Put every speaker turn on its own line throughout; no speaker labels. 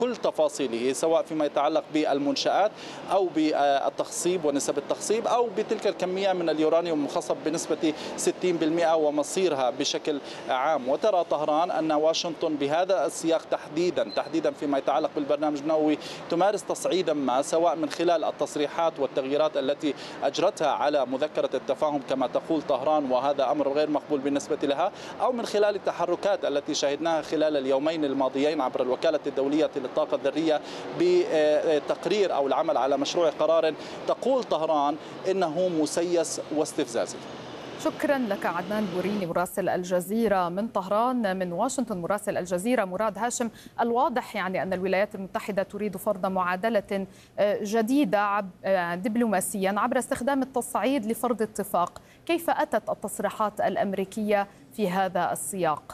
كل تفاصيله، سواء فيما يتعلق بالمنشآت أو بالتخصيب ونسب التخصيب أو بتلك الكمية من اليورانيوم المخصب بنسبة 60% ومصيرها بشكل عام. وترى طهران أن واشنطن بهذا السياق تحديدا فيما يتعلق بالبرنامج النووي تمارس تصعيدا ما، سواء من خلال التصريحات والتغييرات التي أجرتها على مذكرة التفاهم كما تقول طهران، وهذا أمر غير مقبول بالنسبة لها، أو من خلال التحركات التي شهدناها خلال اليومين الماضيين عبر الوكالة الدولية للطاقة الذرية بتقرير أو العمل على مشروع قرار تقول طهران إنه مسيس واستفزازي.
شكرا لك عدنان بوريني مراسل الجزيرة من طهران. من واشنطن مراسل الجزيرة مراد هاشم. الواضح يعني أن الولايات المتحدة تريد فرض معادلة جديدة دبلوماسيا عبر استخدام التصعيد لفرض اتفاق. كيف أتت التصريحات الأمريكية في هذا السياق؟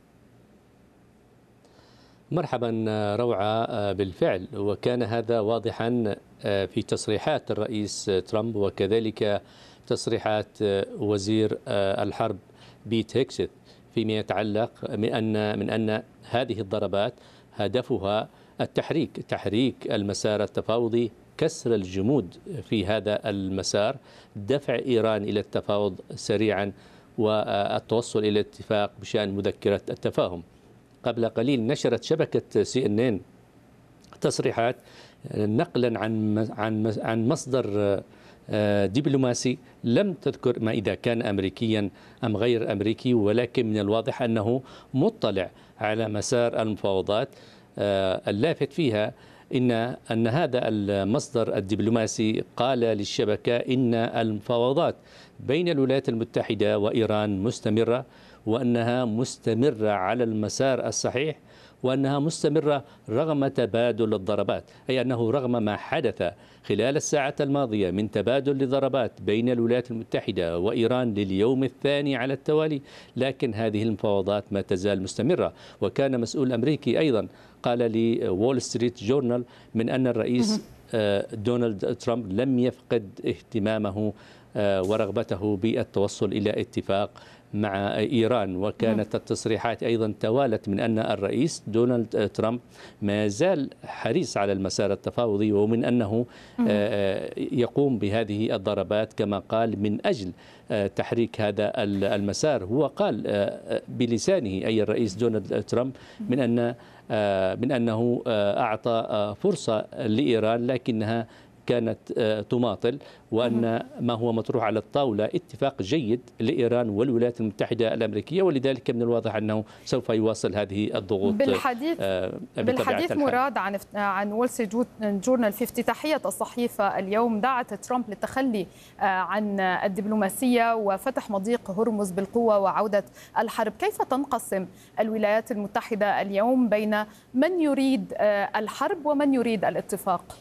مرحبا روعة، بالفعل وكان هذا واضحا في تصريحات الرئيس ترامب وكذلك تصريحات وزير الحرب بيت هيكسث فيما يتعلق من أن هذه الضربات هدفها تحريك المسار التفاوضي، كسر الجمود في هذا المسار، دفع إيران إلى التفاوض سريعا والتوصل إلى اتفاق بشأن مذكرة التفاهم. قبل قليل نشرت شبكة CNN تصريحات نقلا عن مصدر دبلوماسي لم تذكر ما إذا كان أمريكيا أم غير أمريكي، ولكن من الواضح أنه مطلع على مسار المفاوضات. اللافت فيها أن هذا المصدر الدبلوماسي قال للشبكة إن المفاوضات بين الولايات المتحدة وإيران مستمرة، وأنها مستمرة على المسار الصحيح، وأنها مستمرة رغم تبادل الضربات، أي أنه رغم ما حدث خلال الساعة الماضية من تبادل لضربات بين الولايات المتحدة وإيران لليوم الثاني على التوالي، لكن هذه المفاوضات ما تزال مستمرة. وكان مسؤول أمريكي أيضا قال لوول ستريت جورنال من أن الرئيس دونالد ترامب لم يفقد اهتمامه ورغبته بالتوصل إلى اتفاق مع إيران. وكانت التصريحات أيضا توالت من أن الرئيس دونالد ترامب ما زال حريص على المسار التفاوضي، ومن أنه يقوم بهذه الضربات كما قال من أجل تحريك هذا المسار. هو قال بلسانه أي الرئيس دونالد ترامب من أنه أعطى فرصة لإيران لكنها كانت تماطل، وأن ما هو مطروح على الطاولة اتفاق جيد لإيران والولايات المتحدة الأمريكية، ولذلك من الواضح أنه سوف يواصل هذه الضغوط.
بالحديث مراد عن وول ستريت جورنال في افتتاحية الصحيفة اليوم دعت ترامب للتخلي عن الدبلوماسية وفتح مضيق هرمز بالقوة وعودة الحرب. كيف تنقسم الولايات المتحدة اليوم بين من يريد الحرب ومن يريد الاتفاق؟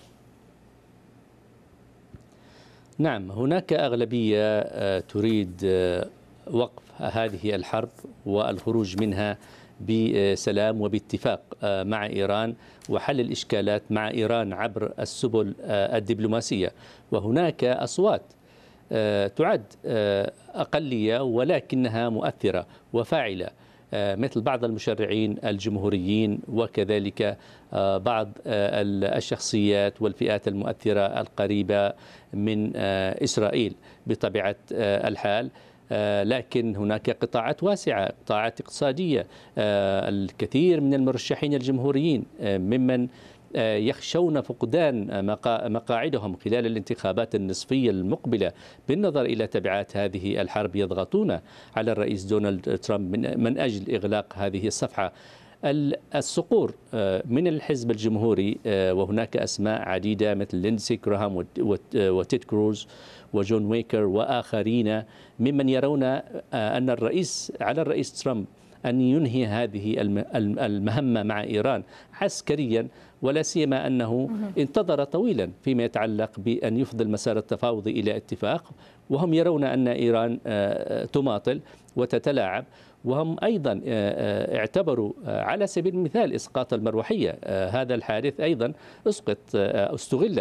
نعم، هناك أغلبية تريد وقف هذه الحرب والخروج منها بسلام وباتفاق مع إيران وحل الإشكالات مع إيران عبر السبل الدبلوماسية. وهناك أصوات تعد أقلية ولكنها مؤثرة وفاعلة، مثل بعض المشرعين الجمهوريين وكذلك بعض الشخصيات والفئات المؤثرة القريبة من إسرائيل بطبيعة الحال. لكن هناك قطاعات واسعة، قطاعات اقتصادية. الكثير من المرشحين الجمهوريين ممن يخشون فقدان مقاعدهم خلال الانتخابات النصفية المقبلة بالنظر إلى تبعات هذه الحرب يضغطون على الرئيس دونالد ترامب من أجل إغلاق هذه الصفحة. الصقور من الحزب الجمهوري، وهناك أسماء عديدة مثل ليندسي جراهام وتيد كروز وجون ويكر وآخرين ممن يرون أن على الرئيس ترامب أن ينهي هذه المهمة مع إيران عسكريا، ولا سيما أنه انتظر طويلا فيما يتعلق بأن يفضي المسار التفاوضي إلى اتفاق، وهم يرون أن إيران تماطل وتتلاعب. وهم أيضا اعتبروا على سبيل المثال إسقاط المروحية، هذا الحادث أيضا استغل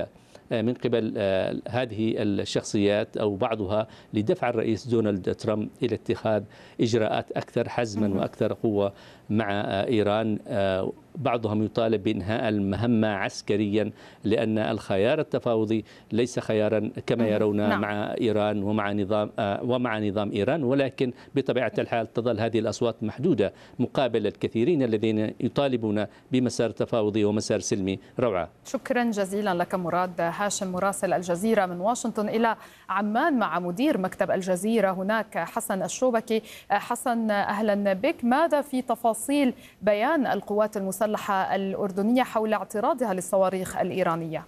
من قبل هذه الشخصيات أو بعضها لدفع الرئيس دونالد ترامب إلى اتخاذ إجراءات أكثر حزما وأكثر قوة مع إيران. بعضهم يطالب بإنهاء المهمة عسكريا لأن الخيار التفاوضي ليس خيارا كما يرون مع إيران ومع نظام إيران، ولكن بطبيعة الحال تظل هذه الأصوات محدودة مقابل الكثيرين الذين يطالبون بمسار تفاوضي ومسار سلمي. روعة،
شكرا جزيلا لك مراد هاشم مراسل الجزيرة من واشنطن إلى عمان مع مدير مكتب الجزيرة هناك حسن الشوبكي. حسن، أهلا بك. ماذا في تفاصيل بيان القوات المسلحة الأردنية حول اعتراضها للصواريخ الإيرانية؟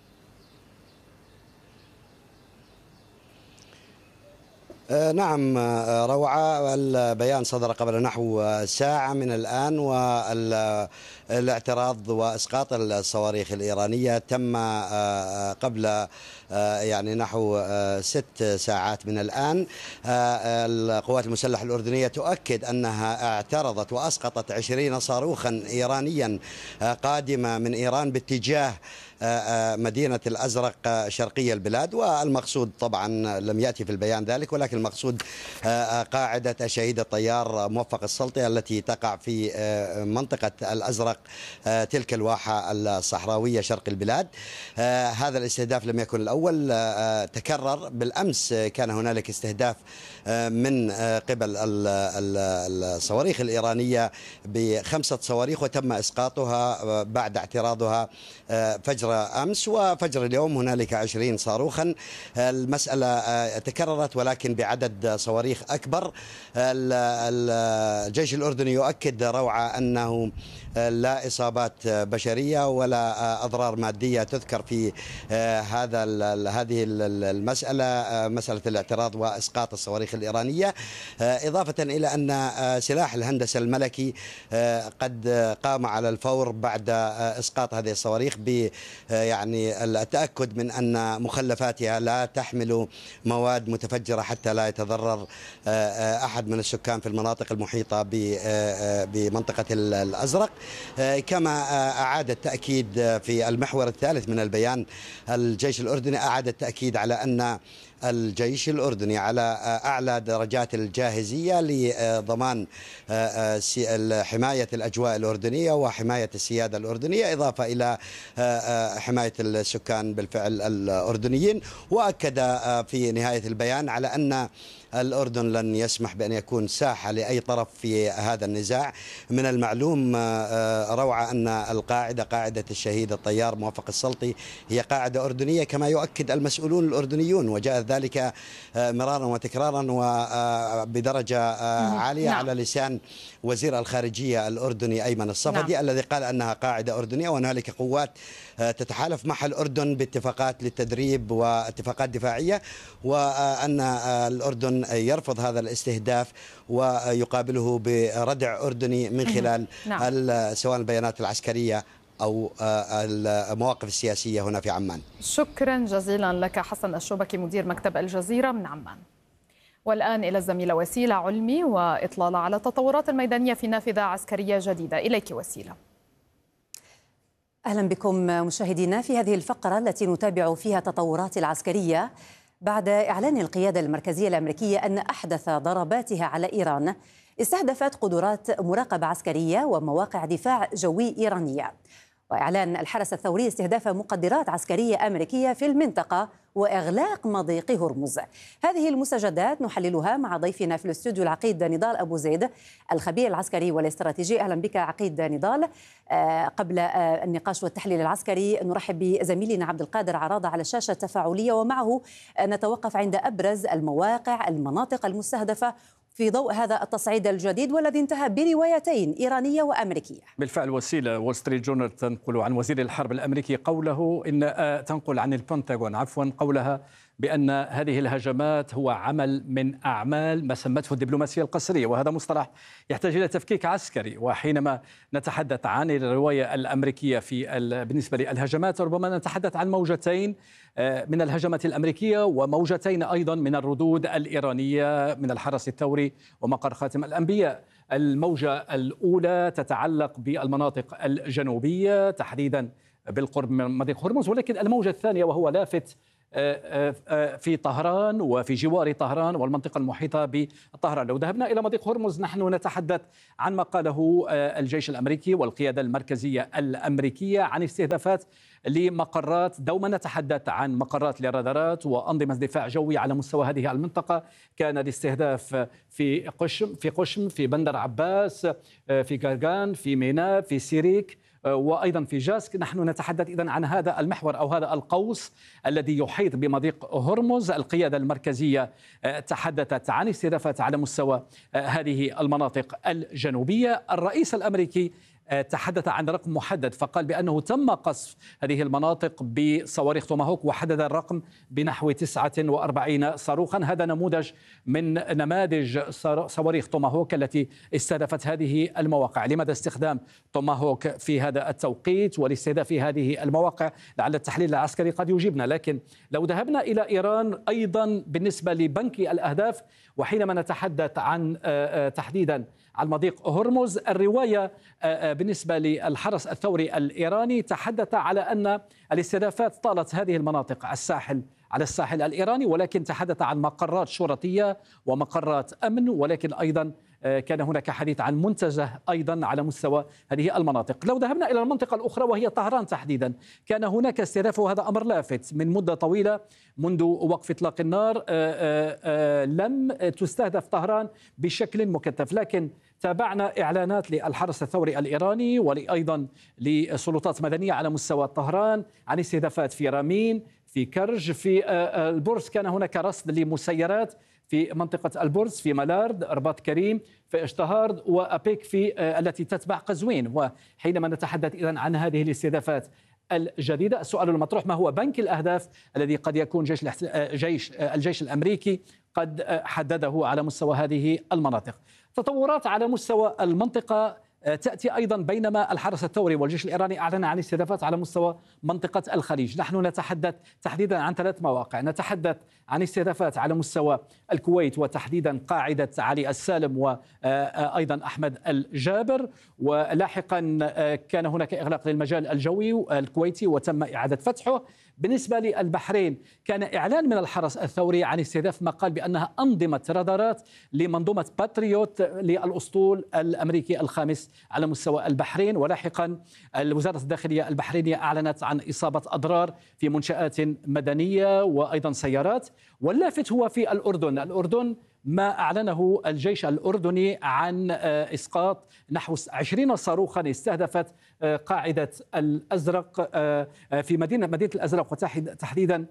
نعم روعة، البيان صدر قبل نحو ساعة من الآن، والاعتراض وإسقاط الصواريخ الإيرانية تم قبل يعني نحو 6 ساعات من الآن. القوات المسلحة الأردنية تؤكد أنها اعترضت وأسقطت 20 صاروخا إيرانيا قادمة من إيران باتجاه مدينة الأزرق شرقي البلاد، والمقصود طبعا لم يأتي في البيان ذلك، ولكن المقصود قاعدة الشهيد الطيار موفق السلطي التي تقع في منطقة الأزرق تلك الواحة الصحراوية شرق البلاد. هذا الاستهداف لم يكن الأول، تكرر بالأمس كان هنالك استهداف من قبل الصواريخ الإيرانية ب5 صواريخ وتم إسقاطها بعد اعتراضها فجر أمس، وفجر اليوم هنالك 20 صاروخا. المسألة تكررت ولكن بعدد صواريخ أكبر. الجيش الأردني يؤكد روعة أنه لا إصابات بشرية ولا أضرار مادية تذكر في هذه المسألة، مسألة الاعتراض وإسقاط الصواريخ الإيرانية، إضافة إلى أن سلاح الهندسة الملكي قد قام على الفور بعد إسقاط هذه الصواريخ يعني التأكد من أن مخلفاتها لا تحمل مواد متفجرة حتى لا يتضرر أحد من السكان في المناطق المحيطة بمنطقة الأزرق. كما أعاد التأكيد في المحور الثالث من البيان، الجيش الأردني أعاد التأكيد على أن الجيش الأردني على أعلى درجات الجاهزية لضمان حماية الأجواء الأردنية وحماية السيادة الأردنية، إضافة إلى حماية السكان بالفعل الأردنيين. وأكد في نهاية البيان على أن الأردن لن يسمح بأن يكون ساحة لأي طرف في هذا النزاع. من المعلوم روعة أن القاعدة، قاعدة الشهيد الطيار موفق السلطي، هي قاعدة أردنية كما يؤكد المسؤولون الأردنيون، وجاء ذلك مرارا وتكرارا وبدرجة عالية على لسان وزير الخارجية الأردني أيمن الصفدي الذي قال أنها قاعدة أردنية وهنالك قوات تتحالف مع الأردن باتفاقات للتدريب واتفاقات دفاعية، وأن الأردن يرفض هذا الاستهداف ويقابله بردع أردني من خلال سواء البيانات العسكرية أو المواقف السياسية هنا في عمان.
شكرا جزيلا لك حسن الشوبكي مدير مكتب الجزيرة من عمان. والآن إلى الزميلة وسيلة علمي وإطلالة على التطورات الميدانية في نافذة عسكرية جديدة. إليك وسيلة.
أهلا بكم مشاهدينا في هذه الفقرة التي نتابع فيها التطورات العسكرية بعد إعلان القيادة المركزية الأمريكية أن أحدث ضرباتها على إيران استهدفت قدرات مراقبة عسكرية ومواقع دفاع جوي إيرانية، وإعلان الحرس الثوري استهداف مقدرات عسكرية أمريكية في المنطقة وإغلاق مضيق هرمز. هذه المستجدات نحللها مع ضيفنا في الاستوديو العقيد نضال أبو زيد الخبير العسكري والاستراتيجي. أهلا بك عقيد نضال. قبل النقاش والتحليل العسكري نرحب بزميلنا عبد القادر عراضة على الشاشة التفاعلية، ومعه نتوقف عند أبرز المواقع المناطق المستهدفة في ضوء هذا التصعيد الجديد والذي انتهى بروايتين إيرانية وأمريكية.
بالفعل وسيلة، وول ستريت جورنال تنقل عن وزير الحرب الأمريكي قوله تنقل عن البنتاغون قولها بأن هذه الهجمات هو عمل من أعمال ما سمته الدبلوماسية القسرية، وهذا مصطلح يحتاج إلى تفكيك عسكري. وحينما نتحدث عن الرواية الأمريكية بالنسبة للهجمات ربما نتحدث عن موجتين من الهجمات الأمريكية وموجتين أيضا من الردود الإيرانية من الحرس الثوري ومقر خاتم الأنبياء. الموجة الأولى تتعلق بالمناطق الجنوبية تحديدا بالقرب من مضيق هرمز. ولكن الموجة الثانية وهو لافت في طهران وفي جوار طهران والمنطقة المحيطة بطهران. لو ذهبنا إلى مضيق هرمز نحن نتحدث عن ما قاله الجيش الأمريكي والقيادة المركزية الأمريكية عن استهدافات لمقرات. دوما نتحدث عن مقرات للرادارات وأنظمة دفاع جوي على مستوى هذه المنطقة. كان الاستهداف في قشم، في بندر عباس، في قرقان، في ميناء، في سيريك، وأيضا في جاسك. نحن نتحدث إذن عن هذا المحور أو هذا القوس الذي يحيط بمضيق هرمز. القيادة المركزية تحدثت عن استهدافات على مستوى هذه المناطق الجنوبية. الرئيس الأمريكي تحدث عن رقم محدد، فقال بأنه تم قصف هذه المناطق بصواريخ توماهوك وحدد الرقم بنحو 49 صاروخا. هذا نموذج من نماذج صواريخ توماهوك التي استهدفت هذه المواقع. لماذا استخدام توماهوك في هذا التوقيت والاستهداف هذه المواقع؟ لعل التحليل العسكري قد يجيبنا. لكن لو ذهبنا إلى إيران أيضا بالنسبة لبنك الأهداف، وحينما نتحدث عن تحديدا عن مضيق هرمز، الرواية بالنسبة للحرس الثوري الإيراني تحدث على أن الاستهدافات طالت هذه المناطق على الساحل الإيراني، ولكن تحدث عن مقرات شرطية ومقرات أمن، ولكن أيضا كان هناك حديث عن منتزه أيضا على مستوى هذه المناطق. لو ذهبنا إلى المنطقة الأخرى وهي طهران تحديدا، كان هناك استهداف، وهذا أمر لافت من مدة طويلة منذ وقف إطلاق النار لم تستهدف طهران بشكل مكثف. لكن تابعنا إعلانات للحرس الثوري الإيراني وأيضا لسلطات مدنية على مستوى طهران عن استهدافات في رامين، في كرج، في البرز. كان هناك رصد لمسيرات في منطقة البرز، في ملارد، رباط كريم، في اشتهارد، وأبيك في التي تتبع قزوين. وحينما نتحدث إذن عن هذه الاستهدافات الجديدة، السؤال المطروح ما هو بنك الأهداف الذي قد يكون الجيش الأمريكي قد حدده على مستوى هذه المناطق؟ تطورات على مستوى المنطقة تأتي أيضا بينما الحرس الثوري والجيش الإيراني أعلن عن استهدافات على مستوى منطقة الخليج. نحن نتحدث تحديدا عن 3 مواقع. نتحدث عن استهدافات على مستوى الكويت، وتحديدا قاعدة علي السالم وأيضا أحمد الجابر، ولاحقا كان هناك إغلاق للمجال الجوي الكويتي وتم إعادة فتحه. بالنسبة للبحرين كان إعلان من الحرس الثوري عن استهداف ما قال بأنها أنظمة رادارات لمنظومة باتريوت للأسطول الأمريكي الخامس على مستوى البحرين. ولاحقا وزارة الداخلية البحرينية أعلنت عن إصابة أضرار في منشآت مدنية وأيضا سيارات. واللافت هو في الأردن ما أعلنه الجيش الأردني عن إسقاط نحو 20 صاروخا استهدفت قاعدة الأزرق في مدينة الأزرق، وتحديدا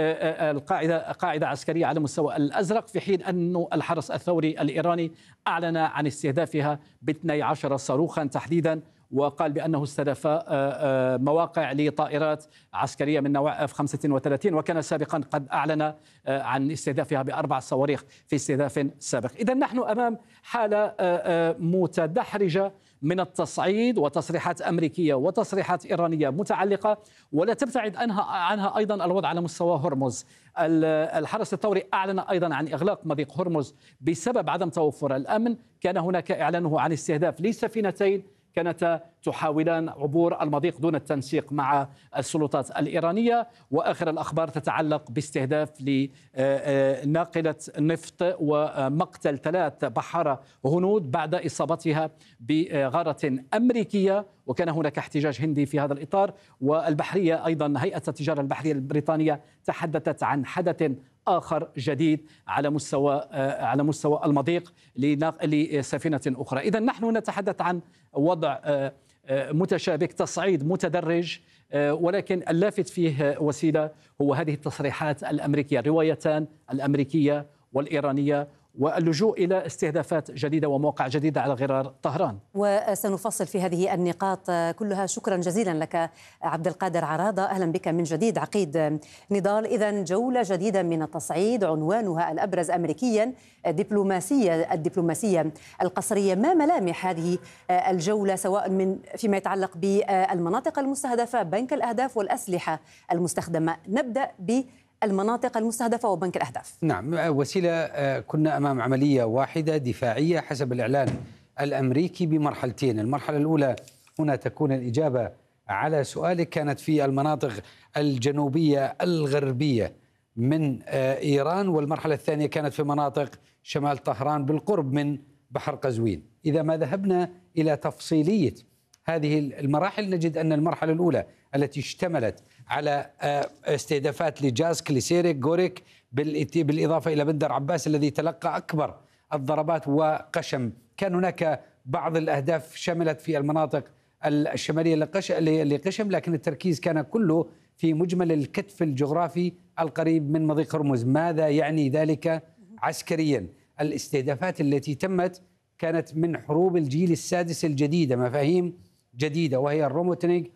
قاعدة عسكرية على مستوى الأزرق، في حين أن الحرس الثوري الإيراني أعلن عن استهدافها ب12 صاروخا تحديدا، وقال بأنه استهدف مواقع لطائرات عسكرية من نوع F-35، وكان سابقا قد أعلن عن استهدافها ب4 صواريخ في استهداف سابق. إذن نحن أمام حالة متدحرجة من التصعيد وتصريحات أمريكية وتصريحات إيرانية متعلقة، ولا تبتعد عنها أيضا الوضع على مستوى هرمز. الحرس الثوري أعلن أيضا عن إغلاق مضيق هرمز بسبب عدم توفر الأمن. كان هناك إعلانه عن استهداف لسفينتين كانتا تحاولان عبور المضيق دون التنسيق مع السلطات الإيرانية. وآخر الأخبار تتعلق باستهداف لناقلة نفط ومقتل 3 بحارة هنود بعد إصابتها بغارة أمريكية، وكان هناك احتجاج هندي في هذا الإطار. والبحرية أيضا هيئة التجارة البحرية البريطانية تحدثت عن حدث آخر جديد على مستوى المضيق لسفينة أخرى. إذا نحن نتحدث عن وضع متشابك، تصعيد متدرج، ولكن اللافت فيه وسيلة هو هذه التصريحات الأمريكية، الروايتان الأمريكية والإيرانية، واللجوء إلى استهدافات جديدة ومواقع جديدة على غرار طهران.
وسنفصل في هذه النقاط كلها. شكرا جزيلا لك عبد القادر عراضة، أهلا بك من جديد. عقيد نضال، إذن جولة جديدة من التصعيد عنوانها الأبرز أمريكيا الدبلوماسية القصرية. ما ملامح هذه الجولة سواء فيما يتعلق بالمناطق المستهدفة، بنك الأهداف والأسلحة المستخدمة؟ نبدأ المناطق المستهدفة وبنك الأهداف.
نعم، وسيلة كنا أمام عملية واحدة دفاعية حسب الإعلان الأمريكي بمرحلتين. المرحلة الأولى هنا تكون الإجابة على سؤالك كانت في المناطق الجنوبية الغربية من إيران، والمرحلة الثانية كانت في مناطق شمال طهران بالقرب من بحر قزوين. إذا ما ذهبنا إلى تفصيلية هذه المراحل نجد أن المرحلة الأولى التي اشتملت على استهدافات لجاسك، لسيرك، غوريك، بالإضافة إلى بندر عباس الذي تلقى أكبر الضربات، وقشم. كان هناك بعض الأهداف شملت في المناطق الشمالية لقشم، لكن التركيز كان كله في مجمل الكتف الجغرافي القريب من مضيق هرمز. ماذا يعني ذلك عسكريا؟ الاستهدافات التي تمت كانت من حروب الجيل السادس الجديدة، مفاهيم جديدة، وهي الروموتنيك